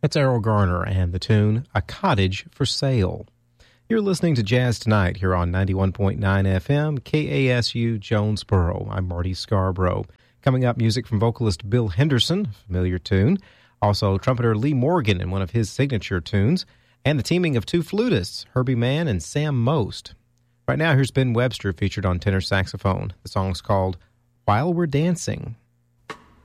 That's Errol Garner and the tune A Cottage for Sale. You're listening to Jazz Tonight here on 91.9 FM, KASU Jonesboro. I'm Marty Scarborough. Coming up, music from vocalist Bill Henderson, familiar tune. Also, trumpeter Lee Morgan in one of his signature tunes. And the teaming of two flutists, Herbie Mann and Sam Most. Right now, here's Ben Webster featured on tenor saxophone. The song's called While We're Dancing.